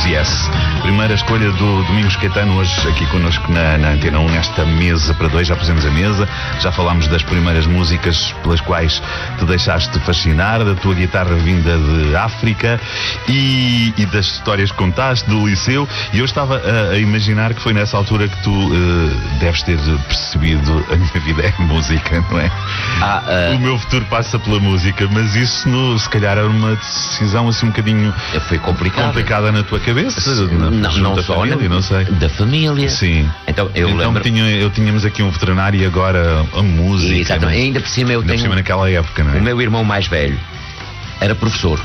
Yes. Primeira escolha do Domingos Caetano, hoje aqui connosco na Antena 1, nesta mesa para dois. Já pusemos a mesa, já falámos das primeiras músicas pelas quais te deixaste fascinar, da tua guitarra vinda de África e das histórias que contaste do liceu. E eu estava a imaginar que foi nessa altura que tu deves ter percebido: a minha vida é música, não é? O meu futuro passa pela música. Mas isso, se calhar, era uma decisão assim um bocadinho foi complicada na tua cabeça. Não só família, não sei. Da família. Sim. Então tínhamos aqui um veterinário e agora a música. Exatamente. Ainda por cima por cima naquela época, não é? O meu irmão mais velho era professor.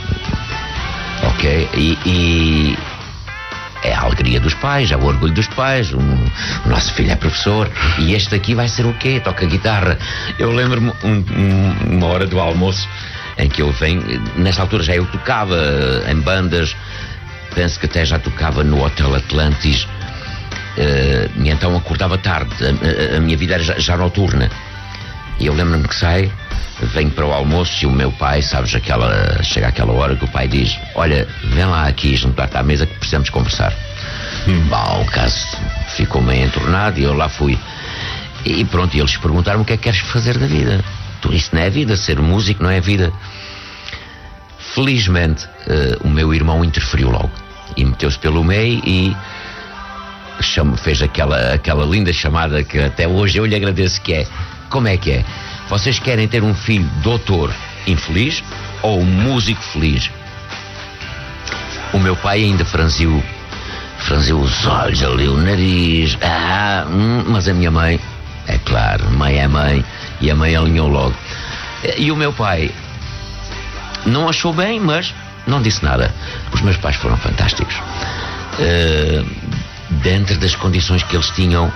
Ok? E é a alegria dos pais, é o orgulho dos pais. O nosso filho é professor. E este aqui vai ser o quê? Toca guitarra. Eu lembro-me uma hora do almoço em que ele vem. Nessa altura já eu tocava em bandas. Penso que até já tocava no Hotel Atlantis. E então acordava tarde. A minha vida era já noturna. E eu lembro-me que venho para o almoço e o meu pai, sabes, chega aquela hora que o pai diz: olha, vem lá aqui juntar-te à mesa que precisamos conversar. Bom, o caso ficou meio entornado e eu lá fui. E pronto, e eles perguntaram: o que é que queres fazer da vida? Isso não é vida, ser músico não é vida. Felizmente, o meu irmão interferiu logo e meteu-se pelo meio e fez aquela linda chamada que até hoje eu lhe agradeço, que é: como é que é? Vocês querem ter um filho doutor infeliz ou um músico feliz? O meu pai ainda franziu os olhos ali, o nariz. Mas a minha mãe, é claro, mãe é mãe, e a mãe alinhou logo. E o meu pai não achou bem, mas não disse nada. Os meus pais foram fantásticos. Dentro das condições que eles tinham,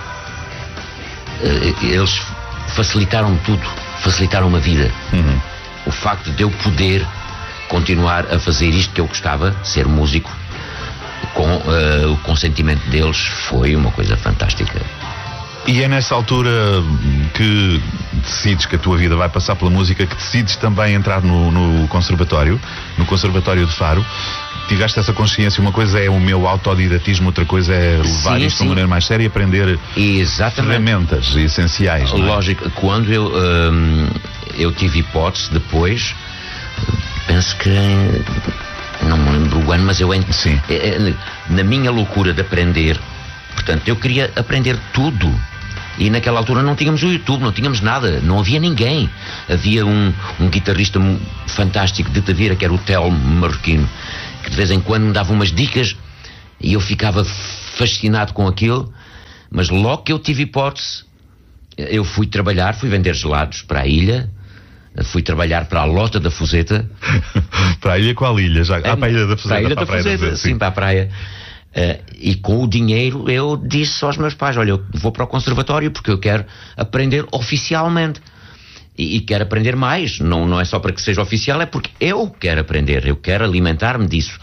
eles facilitaram tudo, facilitaram a vida. O facto de eu poder continuar a fazer isto que eu gostava, ser músico, com o consentimento deles, foi uma coisa fantástica. E é nessa altura que decides que a tua vida vai passar pela música, que decides também entrar no conservatório de Faro. Tiveste essa consciência? Uma coisa é o meu autodidatismo, outra coisa é levar isto de uma maneira mais séria e aprender ferramentas essenciais. Lógico, quando eu tive hipótese depois, penso que não me lembro o ano, mas na minha loucura de aprender, portanto, eu queria aprender tudo. E naquela altura não tínhamos o YouTube, não tínhamos nada, não havia ninguém. Havia um guitarrista fantástico de Tavira, que era o Telmo Marroquino, que de vez em quando me dava umas dicas e eu ficava fascinado com aquilo. Mas logo que eu tive hipótese, eu fui vender gelados para a ilha, fui trabalhar para a Lota da Fuseta. Para a ilha? Qual ilha? Para a Ilha da Fuseta? Para a Ilha da Fuseta, sim, para a praia. E com o dinheiro eu disse aos meus pais: olha, eu vou para o conservatório porque eu quero aprender oficialmente e quero aprender mais, não é só para que seja oficial, é porque eu quero aprender, eu quero alimentar-me disso.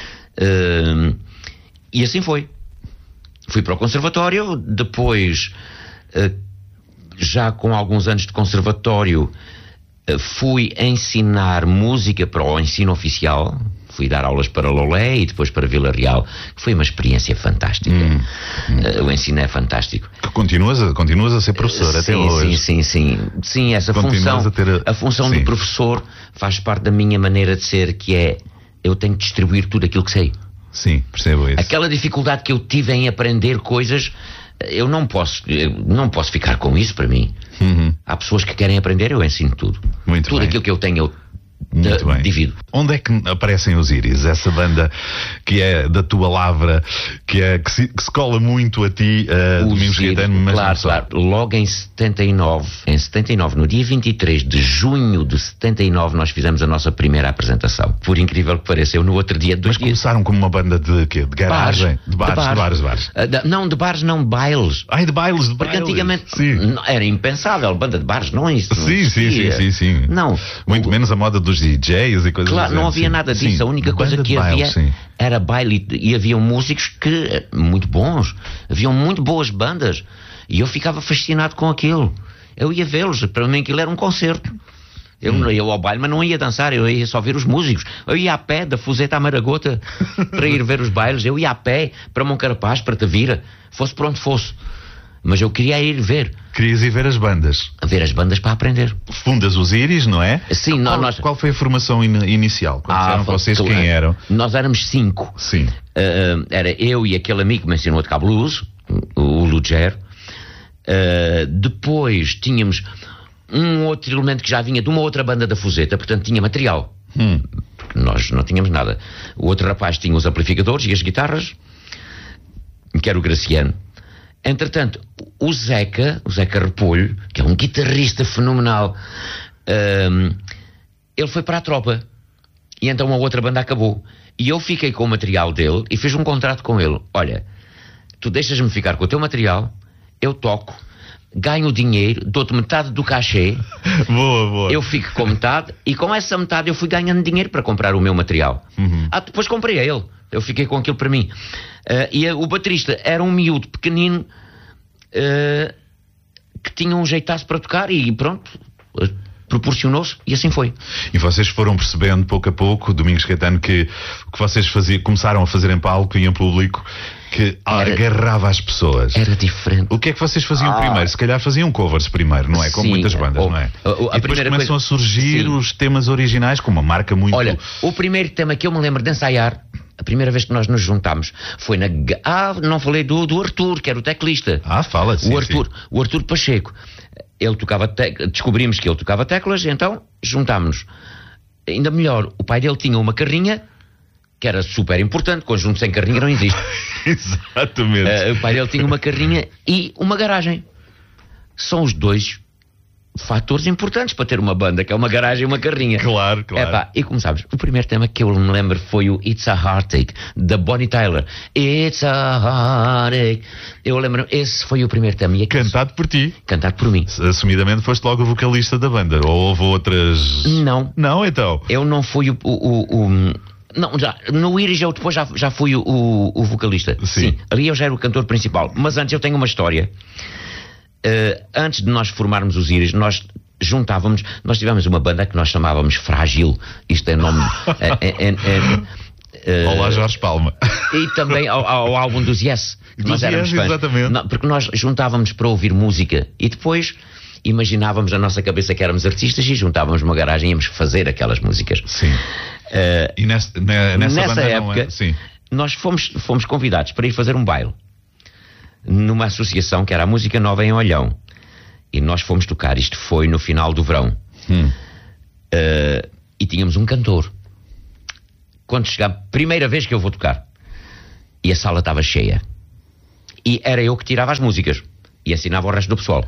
E assim fui para o conservatório. Depois, já com alguns anos de conservatório, fui ensinar música para o ensino oficial. Fui dar aulas para Lolé e depois para Vila Real, que foi uma experiência fantástica. O ensino é fantástico. Que continuas a ser professor até hoje. Sim, essa função, a função de professor faz parte da minha maneira de ser, que é: eu tenho que distribuir tudo aquilo que sei. Sim, percebo isso. Aquela dificuldade que eu tive em aprender coisas, eu não posso ficar com isso para mim. Há pessoas que querem aprender, eu ensino tudo. Muito tudo bem. Aquilo que eu tenho, eu divido. Onde é que aparecem os Íris? Essa banda que é da tua lavra, que se cola muito a ti, Domingos Caetano, mas claro. Logo em 79, no dia 23 de junho de 79, nós fizemos a nossa primeira apresentação. Por incrível que pareça, eu no outro dia... Mas começaram como uma banda de quê? De garagem? De bares. Não, de bares não, bailes. De bailes. Porque antigamente era impensável, banda de bares, não é isso? Sim. Não. Muito menos a moda dos DJs e coisas Claro, não havia nada disso. A única coisa que havia era baile, e haviam músicos muito bons, haviam muito boas bandas, e eu ficava fascinado com aquilo. Eu ia vê-los, para mim aquilo era um concerto. Eu ao baile, mas não ia dançar, eu ia só ver os músicos. Eu ia a pé da Fuseta à Maragota para ir ver os bailes. Eu ia a pé para Moncarapaz, para Tavira, fosse por onde fosse. Mas eu queria ir ver. Querias ir ver as bandas? Ver as bandas para aprender. Fundas os Íris, não é? Sim, qual foi a formação inicial? Quando eram vocês, quem eram? Nós éramos 5. Sim. Era eu e aquele amigo que me ensinou a tocar blues, o Luger. Depois tínhamos um outro elemento que já vinha de uma outra banda da Fuseta, portanto tinha material. Porque nós não tínhamos nada. O outro rapaz tinha os amplificadores e as guitarras, que era o Graciano. Entretanto, o Zeca Repolho, que é um guitarrista fenomenal, ele foi para a tropa. E então a outra banda acabou. E eu fiquei com o material dele e fiz um contrato com ele. Olha, tu deixas-me ficar com o teu material, eu toco, ganho dinheiro, dou-te metade do cachê. Boa. Eu fico com metade e com essa metade eu fui ganhando dinheiro para comprar o meu material. Depois comprei a ele. Eu fiquei com aquilo para mim. E o baterista era um miúdo pequenino que tinha um jeitaço para tocar e pronto, proporcionou-se e assim foi. E vocês foram percebendo pouco a pouco, Domingos Caetano, que o que vocês começaram a fazer em palco e em público, que agarrava as pessoas. Era diferente. O que é que vocês faziam primeiro? Se calhar faziam covers primeiro, não é? Como muitas bandas, não é? E depois começam a surgir os temas originais com uma marca muito... Olha, o primeiro tema que eu me lembro de ensaiar, a primeira vez que nós nos juntámos, foi na... não falei do Arthur, que era o teclista. Fala, sim. O Arthur Pacheco. Ele tocava... Descobrimos que ele tocava teclas, então juntámos-nos. Ainda melhor, o pai dele tinha uma carrinha, que era super importante, conjunto sem carrinha não existe. Exatamente. O pai dele tinha uma carrinha e uma garagem. São os dois fatores importantes para ter uma banda, que é uma garagem e uma carrinha. Claro. E como sabes, o primeiro tema que eu me lembro foi o It's a Heartache, da Bonnie Tyler. It's a Heartache. Eu lembro, esse foi o primeiro tema. Cantado por ti. Cantado por mim. Assumidamente foste logo o vocalista da banda, ou houve outras... Não. Não, então? Eu não fui Não, já, no Íris eu depois já fui o vocalista. Sim, ali eu já era o cantor principal. Mas antes eu tenho uma história. Antes de nós formarmos os Íris, nós tivemos uma banda que nós chamávamos Frágil. Isto é nome... Olá, Jorge Palma. E também ao álbum dos Yes. Nós éramos fãs. Exatamente. Porque nós juntávamos para ouvir música e depois imaginávamos na nossa cabeça que éramos artistas e juntávamos uma garagem e íamos fazer aquelas músicas. Sim. E nessa banda época, nós fomos convidados para ir fazer um baile numa associação que era a Música Nova em Olhão. E nós fomos tocar, isto foi no final do verão. E tínhamos um cantor. Quando chegava, primeira vez que eu vou tocar, e a sala estava cheia. E era eu que tirava as músicas e ensinava o resto do pessoal.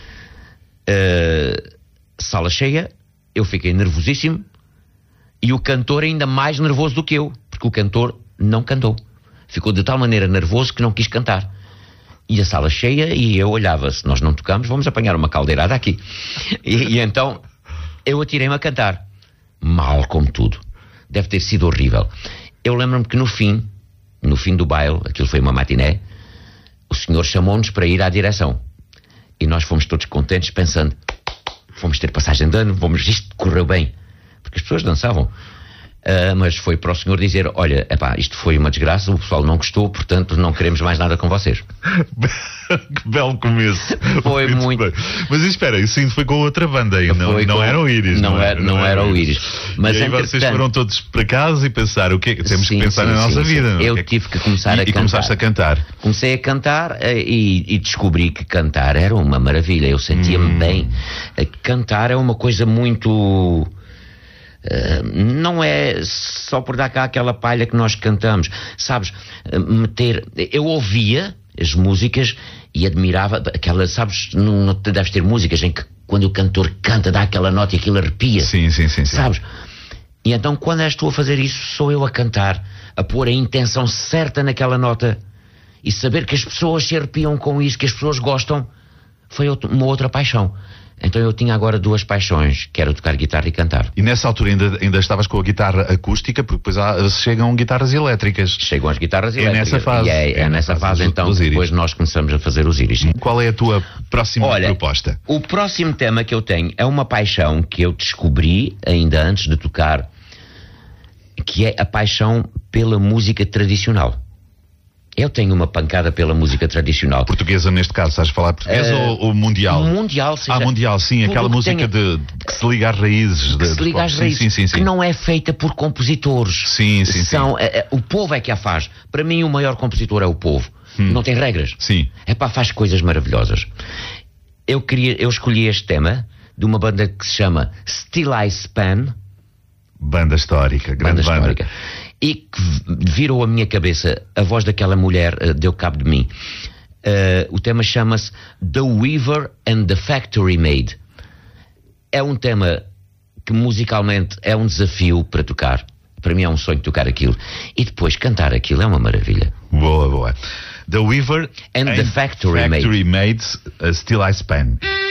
Sala cheia, eu fiquei nervosíssimo. E o cantor ainda mais nervoso do que eu, porque o cantor não cantou. Ficou de tal maneira nervoso que não quis cantar. E a sala cheia, e eu olhava, se nós não tocamos, vamos apanhar uma caldeirada aqui. E então eu atirei-me a cantar. Mal como tudo. Deve ter sido horrível. Eu lembro-me que no fim do baile, aquilo foi uma matiné, o senhor chamou-nos para ir à direção. E nós fomos todos contentes, pensando, vamos ter passagem de ano, isto correu bem. Porque as pessoas dançavam. Mas foi para o senhor dizer, olha, isto foi uma desgraça, o pessoal não gostou, portanto não queremos mais nada com vocês. Que belo começo. Foi muito bem. Mas espera, isso ainda foi com outra banda aí, não era o Íris. Não era o Íris. Mas e aí vocês foram todos para casa e pensaram, o que é que temos que pensar na nossa vida? Eu tive que começar a cantar. E começaste a cantar. Comecei a cantar e descobri que cantar era uma maravilha. Eu sentia-me bem. Cantar é uma coisa muito... não é só por dar cá aquela palha que nós cantamos, sabes, eu ouvia as músicas e admirava aquela, sabes, não deves ter músicas em que quando o cantor canta dá aquela nota e aquilo arrepia, sim. Sabes, e então quando és tu a fazer isso, sou eu a cantar, a pôr a intenção certa naquela nota e saber que as pessoas se arrepiam com isso, que as pessoas gostam, foi uma outra paixão. Então eu tinha agora duas paixões, que era tocar guitarra e cantar. E nessa altura ainda estavas com a guitarra acústica, porque depois chegam guitarras elétricas. Chegam as guitarras elétricas. Nessa fase. É nessa fase então que depois nós começamos a fazer os íris. Qual é a tua próxima proposta? O próximo tema que eu tenho é uma paixão que eu descobri ainda antes de tocar, que é a paixão pela música tradicional. Eu tenho uma pancada pela música tradicional. Portuguesa, neste caso, estás a falar portuguesa ou mundial? Mundial, seja, mundial, sim, aquela música que se liga às raízes. Que se liga às raízes, sim. que não é feita por compositores. Sim. O povo é que a faz. Para mim, o maior compositor é o povo. Não tem regras. Sim. Faz coisas maravilhosas. Eu escolhi este tema de uma banda que se chama Still I Span. Banda histórica, grande banda. Histórica. E que virou a minha cabeça, a voz daquela mulher deu cabo de mim. O tema chama-se The Weaver and the Factory Maid. É um tema que musicalmente é um desafio para tocar. Para mim é um sonho tocar aquilo. E depois cantar aquilo é uma maravilha. Boa. The Weaver and the Factory Maid, Still I Span.